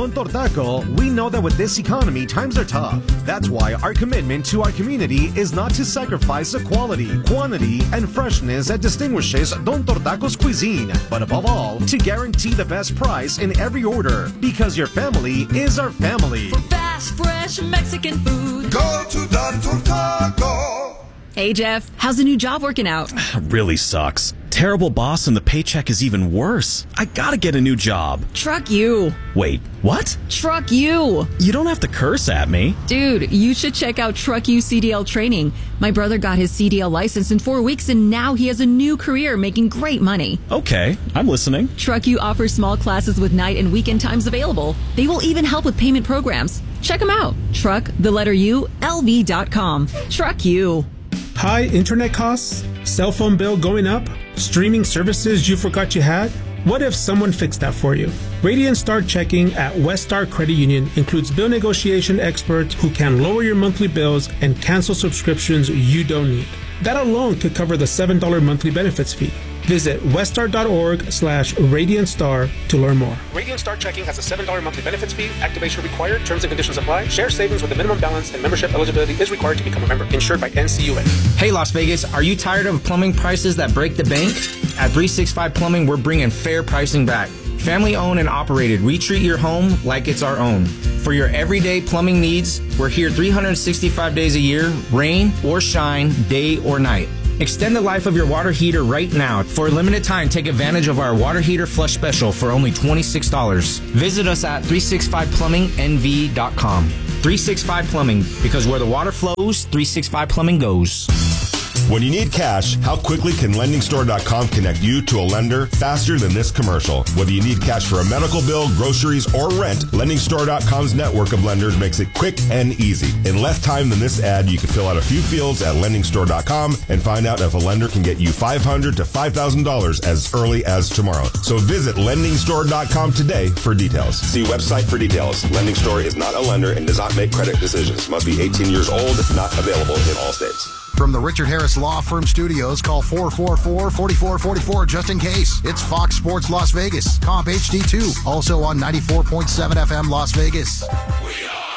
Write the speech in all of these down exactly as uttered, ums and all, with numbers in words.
Don Tortaco, we know that with this economy, times are tough. That's why our commitment to our community is not to sacrifice the quality, quantity, and freshness that distinguishes Don Tortaco's cuisine, but above all, to guarantee the best price in every order, because your family is our family. For fast, fresh Mexican food, go to Don Tortaco. Hey, Jeff, how's the new job working out? Really sucks. Terrible boss and the paycheck is even worse. I gotta get a new job. Truck you. Wait, what? Truck you. You don't have to curse at me. Dude, you should check out Truck You C D L training. My brother got his C D L license in four weeks and now he has a new career making great money. Okay, I'm listening. Truck You offers small classes with night and weekend times available. They will even help with payment programs. Check them out. Truck, the letter U, L V dot com. Truck You. High internet costs? Cell phone bill going up? Streaming services you forgot you had? What if someone fixed that for you? Radiant Star Checking at West Star Credit Union includes bill negotiation experts who can lower your monthly bills and cancel subscriptions you don't need. That alone could cover the seven dollars monthly benefits fee. Visit weststar.org slash Radiant Star to learn more. Radiant Star Checking has a seven dollars monthly benefits fee. Activation required. Terms and conditions apply. Share savings with a minimum balance and membership eligibility is required to become a member. Insured by N C U A. Hey, Las Vegas, are you tired of plumbing prices that break the bank? At three sixty-five Plumbing, we're bringing fair pricing back. Family owned and operated, we treat your home like it's our own. For your everyday plumbing needs, we're here three hundred sixty-five days a year, rain or shine, day or night. Extend the life of your water heater right now. For a limited time, take advantage of our water heater flush special for only twenty-six dollars. Visit us at three sixty-five plumbing N V dot com. three sixty-five Plumbing, because where the water flows, three sixty-five Plumbing goes. When you need cash, how quickly can lending store dot com connect you to a lender faster than this commercial? Whether you need cash for a medical bill, groceries, or rent, lending store dot com's network of lenders makes it quick and easy. In less time than this ad, you can fill out a few fields at lending store dot com and find out if a lender can get you five hundred dollars to five thousand dollars as early as tomorrow. So visit lending store dot com today for details. See website for details. Lending Store is not a lender and does not make credit decisions. Must be eighteen years old, not available in all states. From the Richard Harris Law Firm Studios, call four four four, four four four four just in case. It's Fox Sports Las Vegas, Comp H D two, also on ninety-four point seven F M Las Vegas. We are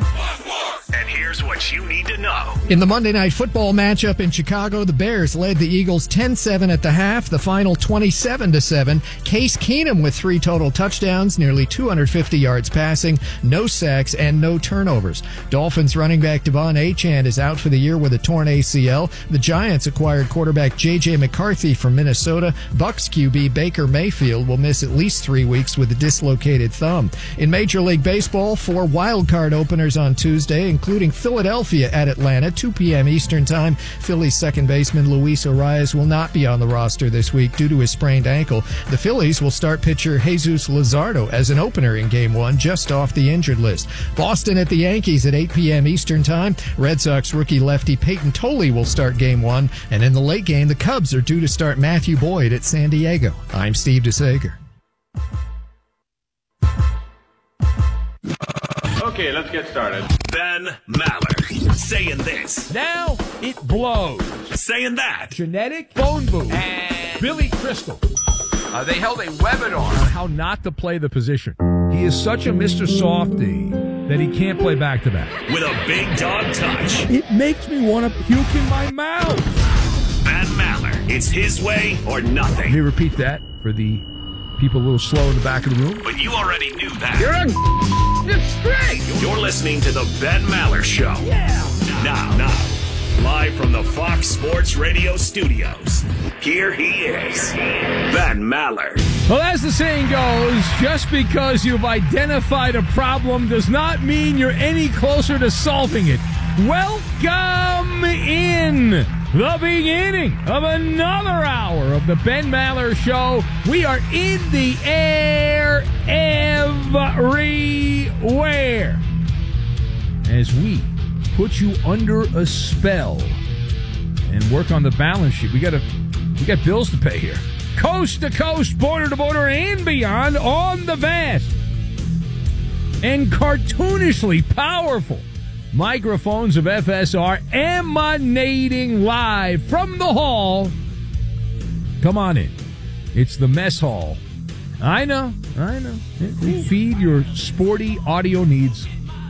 And here's what you need to know. In the Monday Night Football matchup in Chicago, the Bears led the Eagles ten seven at the half, the final twenty-seven to seven. Case Keenum with three total touchdowns, nearly two hundred fifty yards passing, no sacks, and no turnovers. Dolphins running back Devon Achane is out for the year with a torn A C L. The Giants acquired quarterback J J McCarthy from Minnesota. Bucs Q B Baker Mayfield will miss at least three weeks with a dislocated thumb. In Major League Baseball, four wild card openers on Tuesday, including Philadelphia at Atlanta, two p.m. Eastern Time. Phillies second baseman Luis Arias will not be on the roster this week due to his sprained ankle. The Phillies will start pitcher Jesus Luzardo as an opener in Game one, just off the injured list. Boston at the Yankees at eight p.m. Eastern Time. Red Sox rookie lefty Peyton Tolley will start Game one. And in the late game, the Cubs are due to start Matthew Boyd at San Diego. I'm Steve DeSager. Okay, let's get started. Ben Maller saying this. Now it blows. Saying that. Genetic phone booth. And Billy Crystal. Uh, they held a webinar on how not to play the position. He is such a Mister Softy that he can't play back-to-back. With a big dog touch. It makes me want to puke in my mouth. Ben Maller. It's his way or nothing. Let me repeat that for the people a little slow in the back of the room. But you already knew that. You're a You're straight. You're listening to the Ben Maller Show. Yeah. Now, now, live from the Fox Sports Radio studios, here he is, Ben Maller. Well, as the saying goes, just because you've identified a problem does not mean you're any closer to solving it. Welcome in the beginning of another hour of the Ben Maller Show. We are in the air everywhere as we put you under a spell and work on the balance sheet. We got to, we got bills to pay here. Coast to coast, border to border, and beyond on the vast and cartoonishly powerful microphones of F S R emanating live from the hall. Come on in. It's the mess hall I know, I know. We feed your sporty audio needs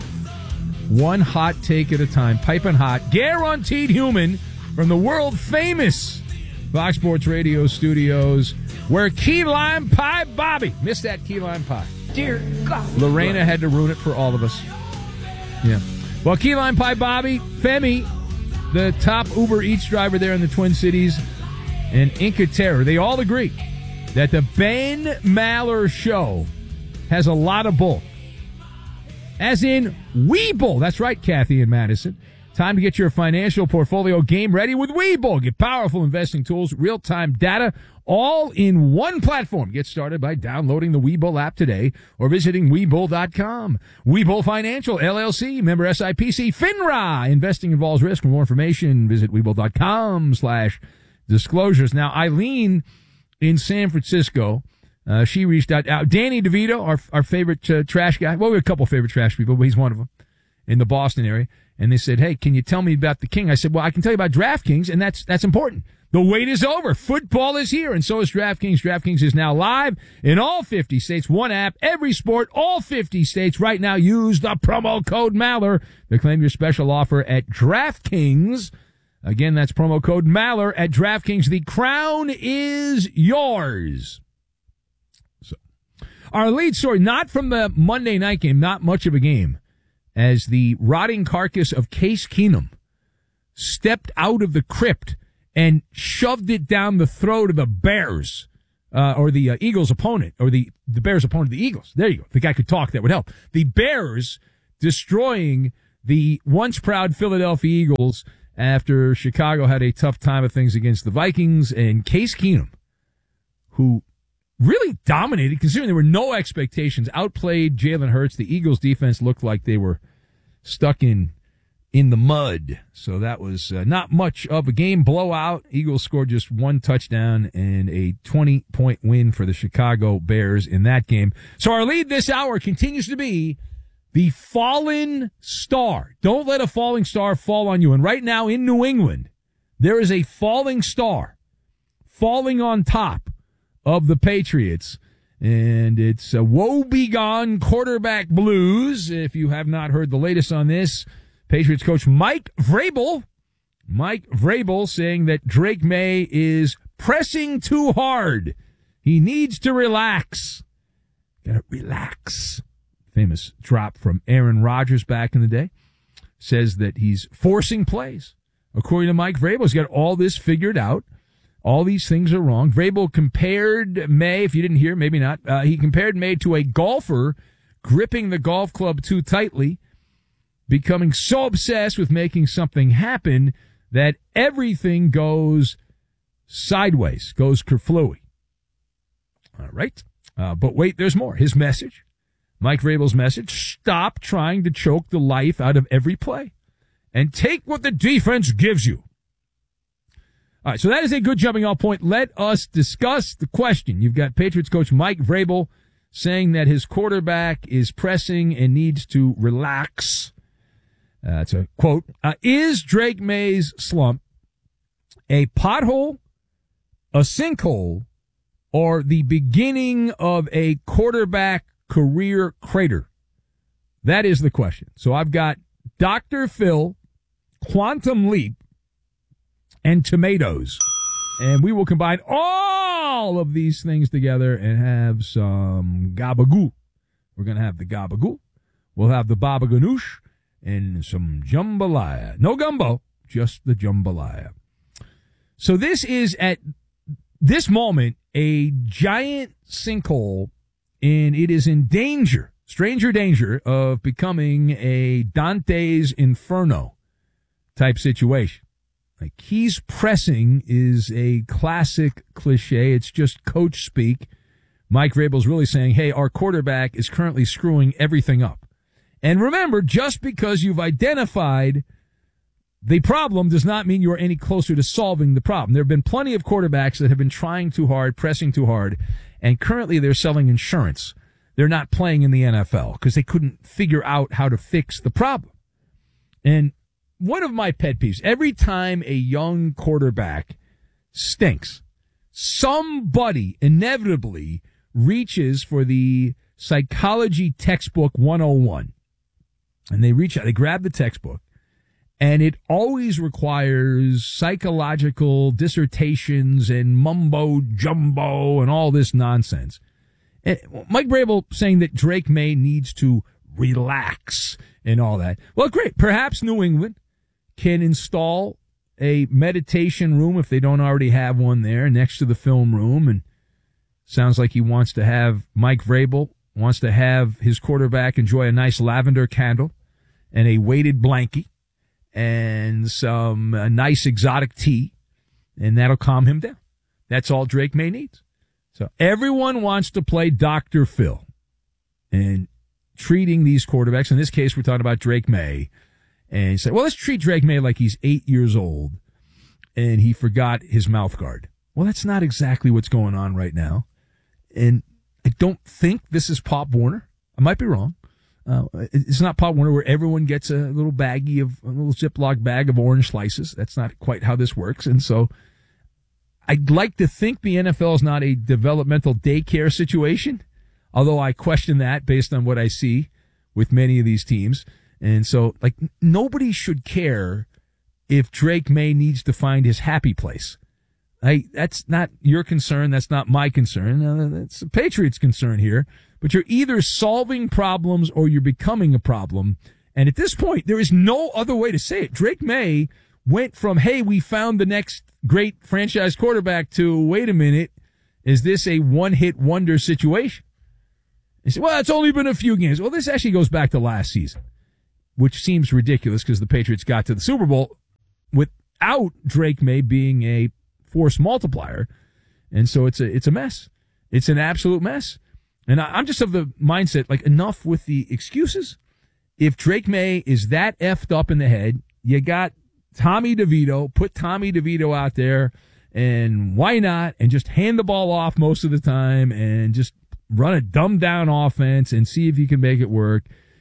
one hot take at a time, piping hot, guaranteed human from the world-famous Fox Sports Radio studios, where Key Lime Pie Bobby, missed that Key Lime Pie. Dear God. Lorena had to ruin it for all of us. Yeah. Well, Key Lime Pie Bobby, Femi, the top Uber Eats driver there in the Twin Cities, and Inca Terror, they all agree that the Ben Maller Show has a lot of bull. As in, Webull. That's right, Kathy and Madison. Time to get your financial portfolio game ready with Webull. Get powerful investing tools, real-time data, all in one platform. Get started by downloading the Webull app today or visiting Webull dot com. Webull Financial, L L C, member S I P C, FINRA. Investing involves risk. For more information, visit Webull dot com slash disclosures. Now, Eileen in San Francisco, uh, she reached out. Uh, Danny DeVito, our our favorite uh, trash guy. Well, we have a couple favorite trash people, but he's one of them in the Boston area. And they said, hey, can you tell me about the King? I said, well, I can tell you about DraftKings, and that's that's important. The wait is over. Football is here, and so is DraftKings. DraftKings is now live in all fifty states. One app, every sport, all fifty states. Right now, use the promo code Maller to claim your special offer at DraftKings. Again, that's promo code Maller at DraftKings. The crown is yours. So, our lead story, not from the Monday night game, not much of a game, as the rotting carcass of Case Keenum stepped out of the crypt and shoved it down the throat of the Bears, uh, or the uh, Eagles' opponent, or the, the Bears' opponent, the Eagles. There you go. If the guy could talk, that would help. The Bears destroying the once proud Philadelphia Eagles after Chicago had a tough time of things against the Vikings, and Case Keenum, who really dominated, considering there were no expectations, outplayed Jalen Hurts. The Eagles' defense looked like they were stuck in in the mud. So that was uh, not much of a game. Blowout. Eagles scored just one touchdown and a twenty-point win for the Chicago Bears in that game. So our lead this hour continues to be the fallen star. Don't let a falling star fall on you. And right now in New England, there is a falling star falling on top of the Patriots. And it's a woe-begone quarterback blues. If you have not heard the latest on this, Patriots coach Mike Vrabel, Mike Vrabel saying that Drake May is pressing too hard. He needs to relax. Gotta relax. Famous drop from Aaron Rodgers back in the day. Says that he's forcing plays. According to Mike Vrabel, he's got all this figured out. All these things are wrong. Vrabel compared May, if you didn't hear, maybe not, uh, he compared May to a golfer gripping the golf club too tightly, becoming so obsessed with making something happen that everything goes sideways, goes kerflooey. All right. Uh, but wait, there's more. His message, Mike Vrabel's message, stop trying to choke the life out of every play and take what the defense gives you. All right, so that is a good jumping off point. Let us discuss the question. You've got Patriots coach Mike Vrabel saying that his quarterback is pressing and needs to relax. Uh, it's a quote. Uh, is Drake May's slump a pothole, a sinkhole, or the beginning of a quarterback career crater? That is the question. So I've got Doctor Phil, Quantum Leap, and tomatoes. And we will combine all of these things together and have some gabagoo. We're going to have the gabagoo. We'll have the baba ganoush and some jambalaya. No gumbo, just the jambalaya. So this is, at this moment, a giant sinkhole, and it is in danger, stranger danger, of becoming a Dante's Inferno type situation. Like, he's pressing is a classic cliche. It's just coach speak. Mike Vrabel's really saying, hey, our quarterback is currently screwing everything up. And remember, just because you've identified the problem does not mean you are any closer to solving the problem. There have been plenty of quarterbacks that have been trying too hard, pressing too hard, and currently they're selling insurance. They're not playing in the N F L because they couldn't figure out how to fix the problem. And one of my pet peeves, every time a young quarterback stinks, somebody inevitably reaches for the Psychology Textbook one oh one. And they reach out, they grab the textbook, and it always requires psychological dissertations and mumbo jumbo and all this nonsense. And Mike Vrabel saying that Drake May needs to relax and all that. Well, great. Perhaps New England can install a meditation room if they don't already have one there next to the film room. And sounds like he wants to have Mike Vrabel wants to have his quarterback enjoy a nice lavender candle and a weighted blankie and some uh, nice exotic tea, and that'll calm him down. That's all Drake May needs. So everyone wants to play Doctor Phil and treating these quarterbacks. In this case, we're talking about Drake May. And you say, well, let's treat Drake May like he's eight years old and he forgot his mouth guard. Well, that's not exactly what's going on right now. And I don't think this is Pop Warner. I might be wrong. Uh, it's not Pop Warner where everyone gets a little baggie of, a little Ziploc bag of orange slices. That's not quite how this works. And so I'd like to think the N F L is not a developmental daycare situation, although I question that based on what I see with many of these teams. And so, like, nobody should care if Drake May needs to find his happy place. I, that's not your concern. That's not my concern. Uh, that's the Patriots' concern here. But you're either solving problems or you're becoming a problem. And at this point, there is no other way to say it. Drake May went from, hey, we found the next great franchise quarterback to, wait a minute, is this a one-hit wonder situation? You say, well, it's only been a few games. Well, this actually goes back to last season, which seems ridiculous because the Patriots got to the Super Bowl without Drake May being a force multiplier. And so it's a, it's a mess. It's an absolute mess. And I, I'm just of the mindset, like, enough with the excuses. If Drake May is that effed up in the head, you got Tommy DeVito, put Tommy DeVito out there, and why not? And just hand the ball off most of the time and just run a dumbed down offense and see if you can make it work.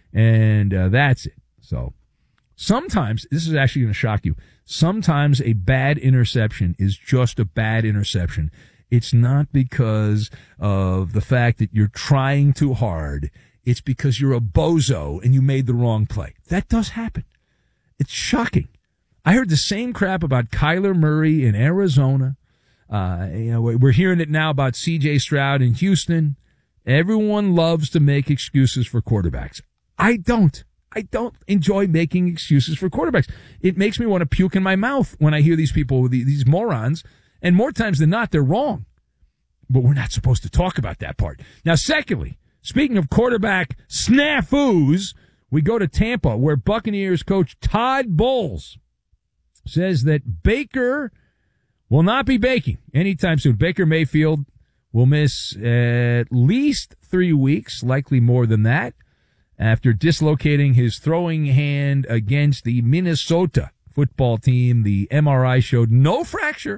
And uh, that's it. So sometimes, this is actually going to shock you, sometimes a bad interception is just a bad interception. It's not because of the fact that you're trying too hard. It's because you're a bozo and you made the wrong play. That does happen. It's shocking. I heard the same crap about Kyler Murray in Arizona. Uh, you know, we're hearing it now about C J Stroud in Houston. Everyone loves to make excuses for quarterbacks. I don't. I don't enjoy making excuses for quarterbacks. It makes me want to puke in my mouth when I hear these people, these morons. And more times than not, they're wrong. But we're not supposed to talk about that part. Now, secondly, speaking of quarterback snafus, we go to Tampa, where Buccaneers coach Todd Bowles says that Baker will not be baking anytime soon. Baker Mayfield will miss at least three weeks, likely more than that, after dislocating his throwing hand against the Minnesota football team. The M R I showed no fracture,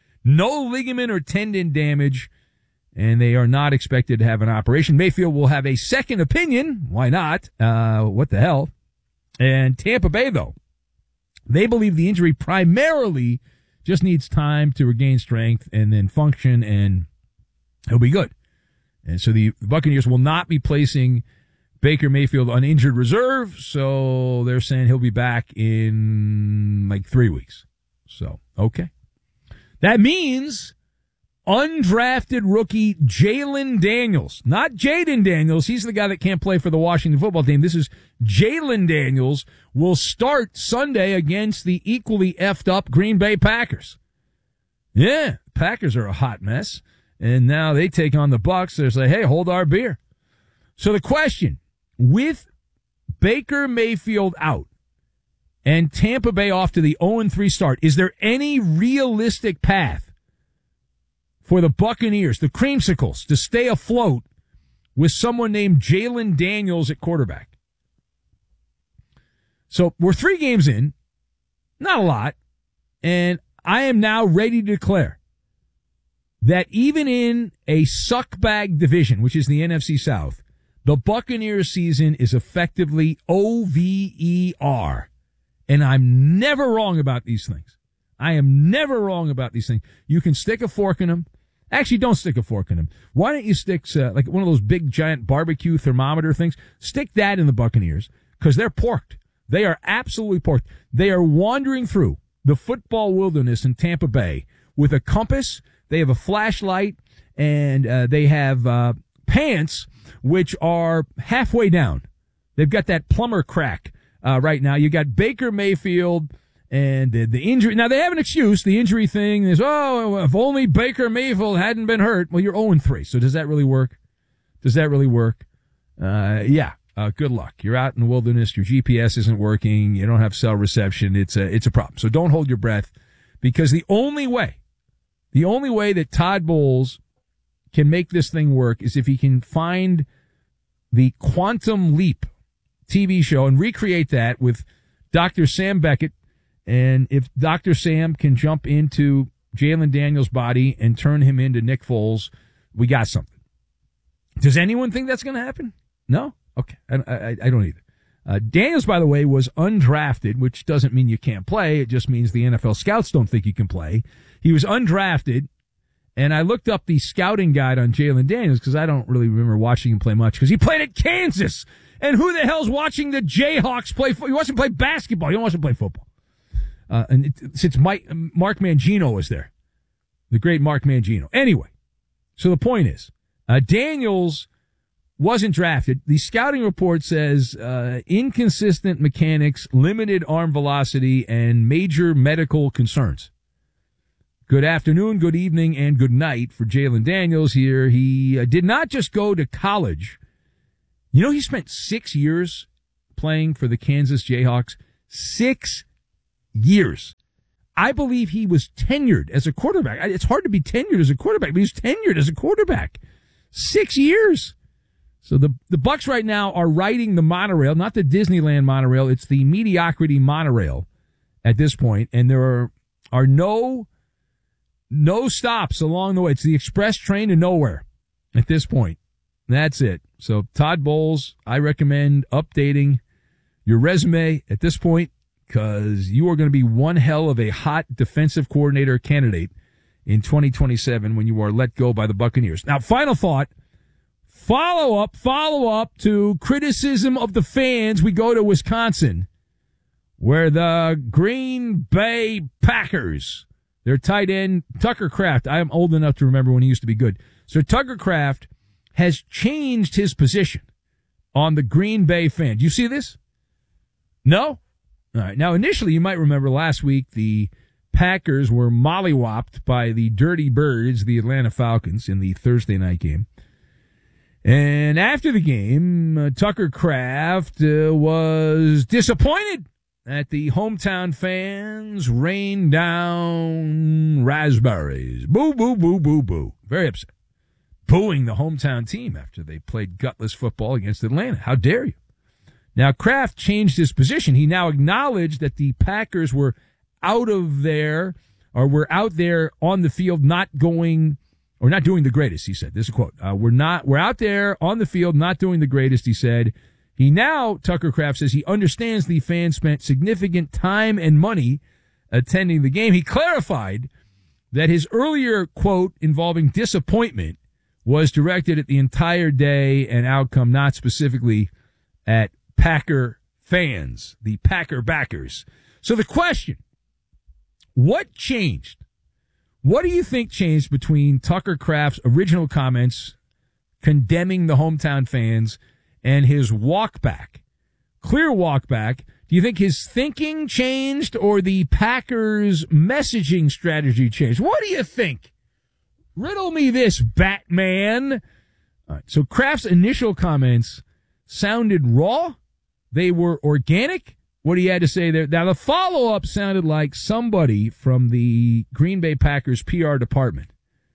no ligament or tendon damage, and they are not expected to have an operation. Mayfield will have a second opinion. Why not? Uh, what the hell? And Tampa Bay, though, they believe the injury primarily just needs time to regain strength and then function, and he'll be good. And so the Buccaneers will not be placing Baker Mayfield on injured reserve, so they're saying he'll be back in like three weeks. So, okay. That means undrafted rookie Jalen Daniels, not Jaden Daniels. He's the guy that can't play for the Washington football team. This is Jalen Daniels, will start Sunday against the equally effed up Green Bay Packers. Yeah, Packers are a hot mess. And now they take on the Bucs. They're like, hey, hold our beer. So the question, with Baker Mayfield out and Tampa Bay off to the oh and three start, is there any realistic path for the Buccaneers, the Creamsicles, to stay afloat with someone named Jalen Daniels at quarterback? So we're three games in, not a lot, and I am now ready to declare that even in a suckbag division, which is the N F C South, the Buccaneers season is effectively O V E R. And I'm never wrong about these things. I am never wrong about these things. You can stick a fork in them. Actually, don't stick a fork in them. Why don't you stick, uh, like one of those big giant barbecue thermometer things? Stick that in the Buccaneers, because they're porked. They are absolutely porked. They are wandering through the football wilderness in Tampa Bay with a compass. They have a flashlight, and uh, they have uh, pants which are halfway down. They've got that plumber crack uh, right now. You got Baker Mayfield and the, the injury. Now, they have an excuse. The injury thing is, oh, if only Baker Mayfield hadn't been hurt. Well, you're oh and three, so does that really work? Does that really work? Uh, yeah. Uh, good luck. You're out in the wilderness. Your G P S isn't working. You don't have cell reception. It's a, it's a problem. So don't hold your breath, because the only way, the only way that Todd Bowles can make this thing work is if he can find the Quantum Leap T V show and recreate that with Doctor Sam Beckett. And if Doctor Sam can jump into Jalen Daniels' body and turn him into Nick Foles, we got something. Does anyone think that's going to happen? No? Okay. I, I, I don't either. Uh, Daniels, by the way, was undrafted, which doesn't mean you can't play. It just means the N F L scouts don't think you can play. He was undrafted, and I looked up the scouting guide on Jalen Daniels because I don't really remember watching him play much because he played at Kansas. And who the hell's watching the Jayhawks play football? You watch them play basketball. You don't watch them play football. Uh, and it, since Mike, Mark Mangino was there, the great Mark Mangino. Anyway, so the point is, uh, Daniels wasn't drafted. The scouting report says uh, inconsistent mechanics, limited arm velocity, and major medical concerns. Good afternoon, good evening, and good night for Jalen Daniels here. He uh, did not just go to college. You know, he spent six years playing for the Kansas Jayhawks. Six years. I believe he was tenured as a quarterback. It's hard to be tenured as a quarterback, but he's tenured as a quarterback. Six years. So the the Bucs right now are riding the monorail, not the Disneyland monorail. It's the mediocrity monorail at this point, and there are are no no stops along the way. It's the express train to nowhere at this point. That's it. So Todd Bowles, I recommend updating your resume at this point, because you are going to be one hell of a hot defensive coordinator candidate in twenty twenty-seven when you are let go by the Buccaneers. Now, final thought. Follow up, follow up to criticism of the fans. We go to Wisconsin, where the Green Bay Packers, their tight end, Tucker Kraft, I am old enough to remember when he used to be good. So Tucker Kraft has changed his position on the Green Bay fan. Do you see this? No? All right. Now, initially, you might remember last week, the Packers were mollywopped by the Dirty Birds, the Atlanta Falcons, in the Thursday night game. And after the game, uh, Tucker Kraft uh, was disappointed that the hometown fans rained down raspberries. Boo, boo, boo, boo, boo. Very upset. Booing the hometown team after they played gutless football against Atlanta. How dare you? Now, Kraft changed his position. He now acknowledged that the Packers were out of there, or were out there on the field not going... Or not doing the greatest, he said. This is a quote. Uh, we're not, we're out there on the field not doing the greatest, he said. He now, Tucker Kraft says, he understands the fans spent significant time and money attending the game. He clarified that his earlier quote involving disappointment was directed at the entire day and outcome, not specifically at Packer fans, the Packer backers. So the question, what changed? What do you think changed between Tucker Kraft's original comments condemning the hometown fans and his walk back, clear walk back? Do you think his thinking changed or the Packers' messaging strategy changed? What do you think? Riddle me this, Batman. All right, so Kraft's initial comments sounded raw. They were organic. What he had to say there. Now, the follow-up sounded like somebody from the Green Bay Packers P R department.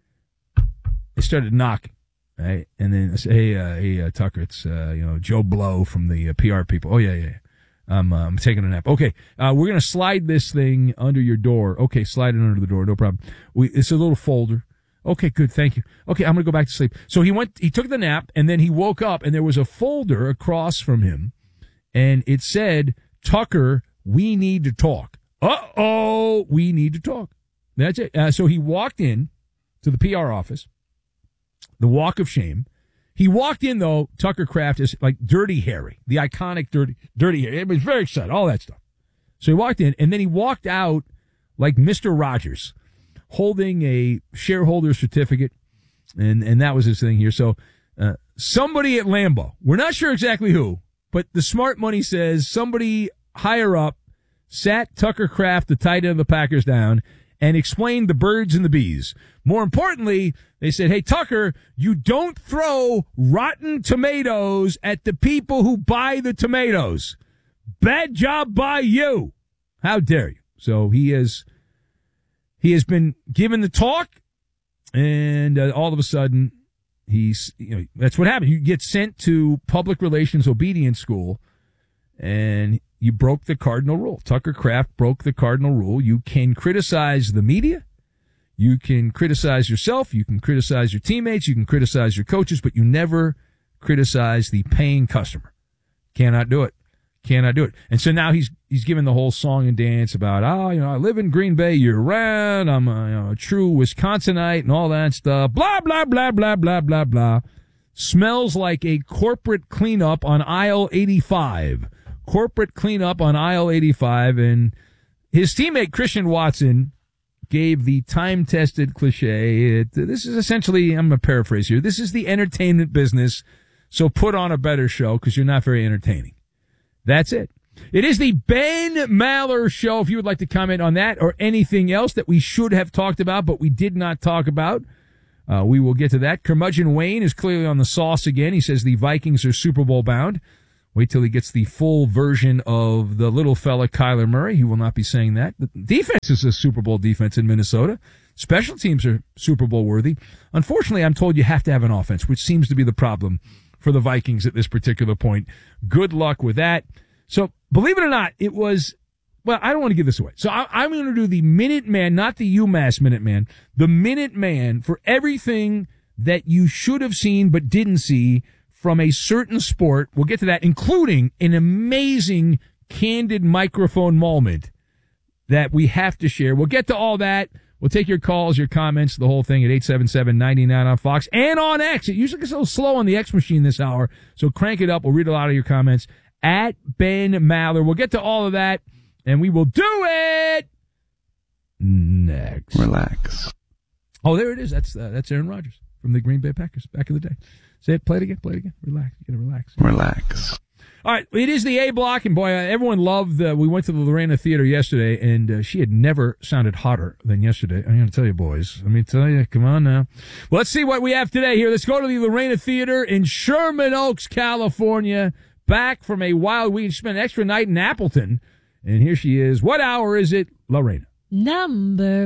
They started knocking, right? And then, hey, uh, hey, uh, Tucker, it's, uh, you know, Joe Blow from the uh, P R people. Oh, yeah, yeah, yeah. I'm, uh, I'm taking a nap. Okay, uh, we're going to slide this thing under your door. Okay, slide it under the door, no problem. We, it's a little folder. Okay, good, thank you. Okay, I'm going to go back to sleep. So he went, he took the nap, and then he woke up, and there was a folder across from him, and it said, Tucker, we need to talk. Uh-oh, we need to talk. That's it. Uh, so he walked in to to the P R office, the walk of shame. He walked in, though, Tucker Kraft is like Dirty Harry, the iconic Dirty Dirty Harry. He was very excited, all that stuff. So he walked in, and then he walked out like Mister Rogers, holding a shareholder certificate, and, and that was his thing here. So uh, somebody at Lambeau, we're not sure exactly who, but the smart money says somebody higher up sat Tucker Kraft, the tight end of the Packers, down and explained the birds and the bees. More importantly, they said, hey, Tucker, you don't throw rotten tomatoes at the people who buy the tomatoes. Bad job by you. How dare you? So he has, he has been given the talk, and uh, all of a sudden, he's, you know, that's what happened. You get sent to public relations obedience school, and you broke the cardinal rule. Tucker Kraft broke the cardinal rule. You can criticize the media. You can criticize yourself. You can criticize your teammates. You can criticize your coaches, but you never criticize the paying customer. Cannot do it. Cannot do it. And so now he's he's given the whole song and dance about, oh, you know, I live in Green Bay year round. I'm a, you know, a true Wisconsinite and all that stuff. Blah, blah, blah, blah, blah, blah, blah. Smells like a corporate cleanup on aisle eighty-five. Corporate cleanup on aisle eighty-five. And his teammate Christian Watson gave the time-tested cliche. It, this is essentially, I'm going to paraphrase here, this is the entertainment business, so put on a better show because you're not very entertaining. That's it. It is the Ben Maller Show. If you would like to comment on that or anything else that we should have talked about but we did not talk about, uh, we will get to that. Curmudgeon Wayne is clearly on the sauce again. He says the Vikings are Super Bowl bound. Wait till he gets the full version of the little fella, Kyler Murray. He will not be saying that. The defense is a Super Bowl defense in Minnesota. Special teams are Super Bowl worthy. Unfortunately, I'm told you have to have an offense, which seems to be the problem for the Vikings at this particular point. Good luck with that. So, believe it or not, it was, well, I don't want to give this away. So I, I'm going to do the Minuteman, not the UMass Minuteman, the Minuteman for everything that you should have seen but didn't see from a certain sport. We'll get to that, including an amazing candid microphone moment that we have to share. We'll get to all that. We'll take your calls, your comments, the whole thing at eight seven seven, nine nine on Fox and on X. It usually gets a little slow on the X machine this hour, so crank it up. We'll read a lot of your comments at Ben Maller. We'll get to all of that, and we will do it next. Relax. Oh, there it is. That's uh, that's Aaron Rodgers from the Green Bay Packers back in the day. Say it. Play it again. Play it again. Relax. You gotta relax. Relax. All right. It is the A block, and boy, uh, everyone loved. Uh, we went to the Lorena Theater yesterday, and uh, she had never sounded hotter than yesterday. I'm going to tell you, boys. Let me tell you. Come on now. Well, let's see what we have today here. Let's go to the Lorena Theater in Sherman Oaks, California. Back from a wild week. She spent an extra night in Appleton, and here she is. What hour is it, Lorena? Number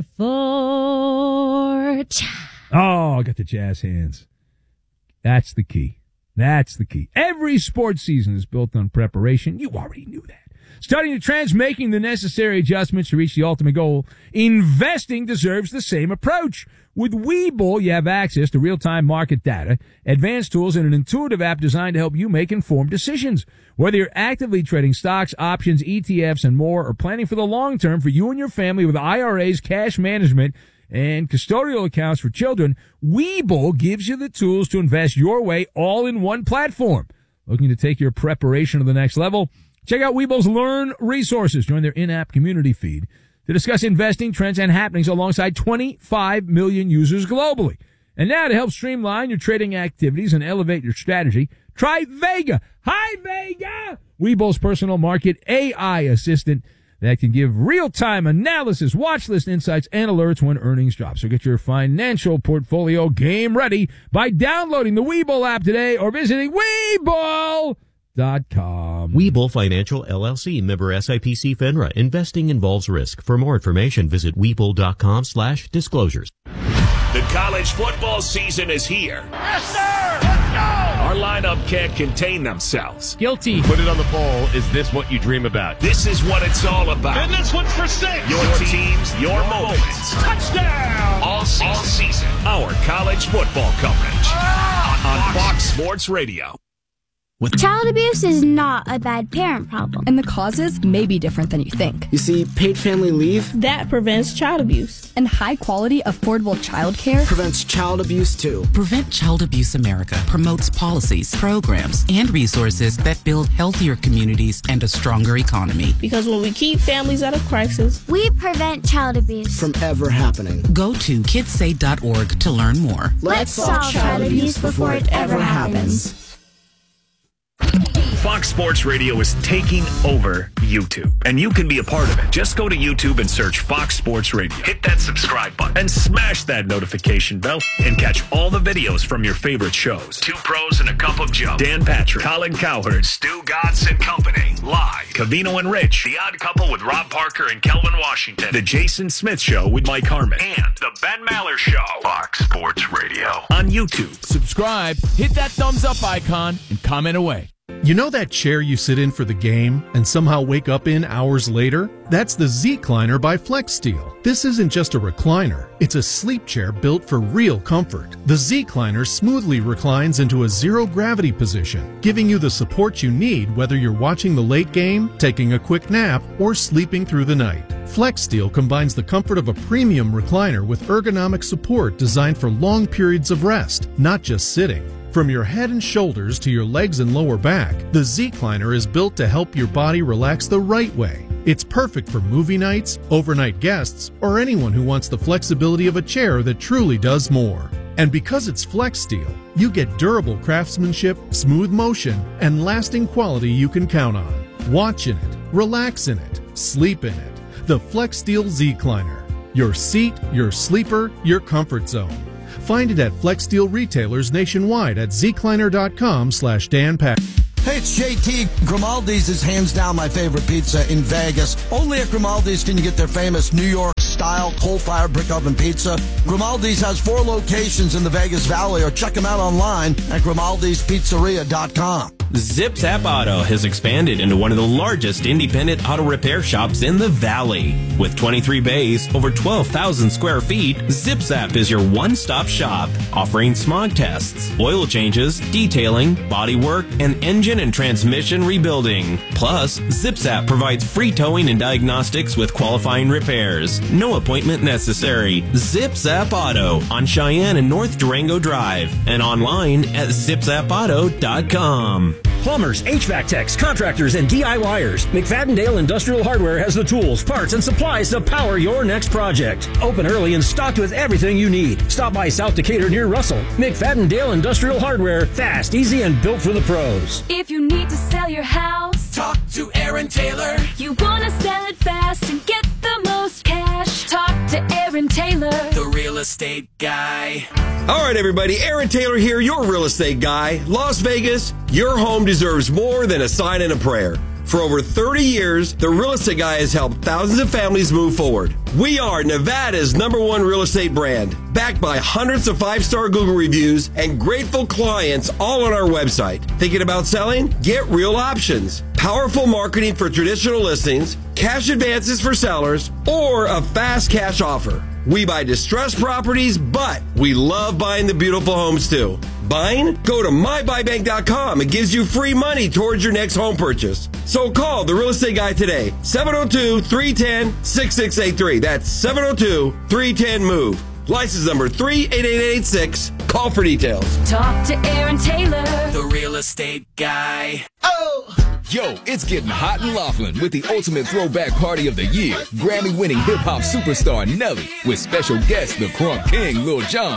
four. Oh, I got the jazz hands. That's the key. That's the key. Every sports season is built on preparation. You already knew that. Studying the trends, making the necessary adjustments to reach the ultimate goal. Investing deserves the same approach. With Webull, you have access to real-time market data, advanced tools, and an intuitive app designed to help you make informed decisions. Whether you're actively trading stocks, options, E T Fs, and more, or planning for the long term for you and your family with I R As, cash management, and custodial accounts for children, Webull gives you the tools to invest your way all in one platform. Looking to take your preparation to the next level? Check out Webull's Learn resources. Join their in-app community feed to discuss investing trends and happenings alongside twenty-five million users globally. And now to help streamline your trading activities and elevate your strategy, try Vega. Hi, Vega! Webull's personal market A I assistant that can give real-time analysis, watch list insights, and alerts when earnings drop. So get your financial portfolio game ready by downloading the Webull app today or visiting Webull dot com. Webull Financial L L C, member S I P C FINRA. Investing involves risk. For more information, visit Webull dot com slash disclosures. The college football season is here. Yes, sir! Let's go! Our lineup can't contain themselves. Guilty. Put it on the poll. Is this what you dream about? This is what it's all about. And this one's for six. Your teams, your, your moments. Touchdown! All season. All season. Our college football coverage. Ah! On Fox Sports Radio. With child abuse is not a bad parent problem. And the causes may be different than you think. You see, paid family leave, that prevents child abuse. And high-quality, affordable childcare prevents child abuse, too. Prevent Child Abuse America promotes policies, programs, and resources that build healthier communities and a stronger economy. Because when we keep families out of crisis, we prevent child abuse from ever happening. Go to kids say dot org to learn more. Let's solve child abuse before it ever happens. Fox Sports Radio is taking over YouTube, and you can be a part of it. Just go to YouTube and search Fox Sports Radio. Hit that subscribe button and smash that notification bell and catch all the videos from your favorite shows. Two Pros and a Cup of Joe. Dan Patrick, Colin Cowherd, Stu Gatz and Company. Live. Cavino and Rich. The Odd Couple with Rob Parker and Kelvin Washington. The Jason Smith Show with Mike Harmon. And The Ben Maller Show. Fox Sports Radio. On YouTube. Subscribe, hit that thumbs up icon, and comment away. You know that chair you sit in for the game and somehow wake up in hours later? That's the Z-Cliner by FlexSteel. This isn't just a recliner. It's a sleep chair built for real comfort. The Z-Cliner smoothly reclines into a zero-gravity position, giving you the support you need whether you're watching the late game, taking a quick nap, or sleeping through the night. FlexSteel combines the comfort of a premium recliner with ergonomic support designed for long periods of rest, not just sitting. From your head and shoulders to your legs and lower back, the Z-Cliner is built to help your body relax the right way. It's perfect for movie nights, overnight guests, or anyone who wants the flexibility of a chair that truly does more. And because it's FlexSteel, you get durable craftsmanship, smooth motion, and lasting quality you can count on. Watch in it, relax in it, sleep in it. The FlexSteel Z-Cliner. Your seat, your sleeper, your comfort zone. Find it at FlexSteel retailers nationwide at zcliner.com slash Dan Pat. Hey, it's J T. Grimaldi's is hands down my favorite pizza in Vegas. Only at Grimaldi's can you get their famous New York style coal-fired brick oven pizza. Grimaldi's has four locations in the Vegas Valley, or check them out online at grimaldi's pizzeria dot com. Zip Zap Auto has expanded into one of the largest independent auto repair shops in the Valley. With twenty-three bays, over twelve thousand square feet, Zip Zap is your one-stop shop, offering smog tests, oil changes, detailing, body work, and engine and transmission rebuilding. Plus, Zip Zap provides free towing and diagnostics with qualifying repairs. No appointment necessary. Zip Zap Auto on Cheyenne and North Durango Drive, and online at zip zap auto dot com. Plumbers, H V A C techs, contractors, and D I Y ers. McFadden-Dale Industrial Hardware has the tools, parts, and supplies to power your next project. Open early and stocked with everything you need. Stop by South Decatur near Russell. McFadden-Dale Industrial Hardware. Fast, easy, and built for the pros. If you need to sell your house, talk to Aaron Taylor. You want to sell it fast and get the most cash, talk to Aaron Taylor, the real estate guy. All right, everybody, Aaron Taylor here, your real estate guy. Las Vegas, your home deserves more than a sign and a prayer. For over thirty years, the Real Estate Guy has helped thousands of families move forward. We are Nevada's number one real estate brand, backed by hundreds of five-star Google reviews and grateful clients all on our website. Thinking about selling? Get Real Options. Powerful marketing for traditional listings, cash advances for sellers, or a fast cash offer. We buy distressed properties, but we love buying the beautiful homes too. Buying? Go to my buy bank dot com. It gives you free money towards your next home purchase. So call the Real Estate Guy today, seven oh two, three one zero, six six eight three. That's seven oh two, three one zero, MOVE. License number three eight eight eight six. Call for details. talk to Aaron Taylor, the real estate guy. Oh! Yo, it's getting hot in Laughlin with the ultimate throwback party of the year. Grammy-winning hip-hop superstar Nelly with special guest, the Crunk King, Lil Jon.